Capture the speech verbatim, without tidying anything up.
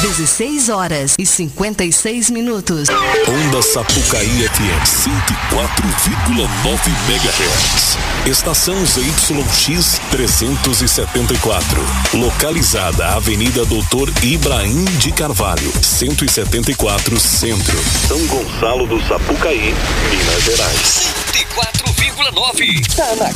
dezesseis horas e cinquenta e seis minutos. Onda Sapucaí F M cento e quatro vírgula nove megahertz. Estação Z Y X trezentos e setenta e quatro. Localizada Avenida Doutor Ibrahim de Carvalho, cento e setenta e quatro Centro, São Gonçalo do Sapucaí, Minas Gerais. cento e quatro vírgula nove. Tá na